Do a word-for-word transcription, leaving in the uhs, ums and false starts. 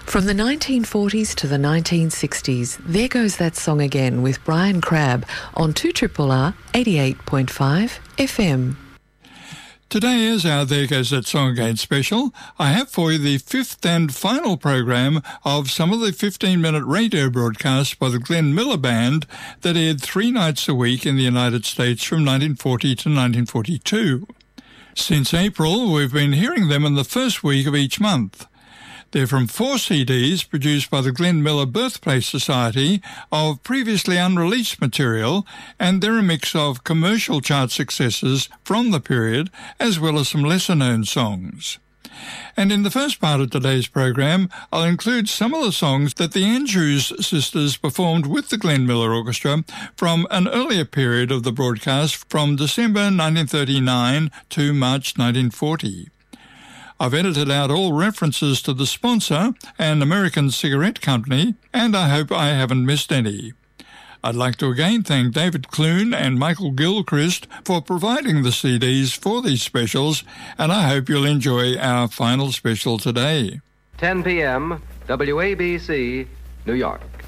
From the nineteen forties to the nineteen sixties, There Goes That Song Again with Brian Crabb on two R R R eighty-eight point five F M. Today is our There Goes That Song Again special. I have for you the fifth and final program of some of the fifteen-minute radio broadcasts by the Glenn Miller Band that aired three nights a week in the United States from nineteen forty to nineteen forty-two. Since April, we've been hearing them in the first week of each month. They're from four C Ds produced by the Glenn Miller Birthplace Society of previously unreleased material, and they're a mix of commercial chart successes from the period as well as some lesser-known songs. And in the first part of today's program, I'll include some of the songs that the Andrews sisters performed with the Glenn Miller Orchestra from an earlier period of the broadcast from December nineteen thirty-nine to March nineteen forty. I've edited out all references to the sponsor, an American cigarette company, and I hope I haven't missed any. I'd like to again thank David Clune and Michael Gilchrist for providing the C Ds for these specials, and I hope you'll enjoy our final special today. ten p.m., W A B C, New York.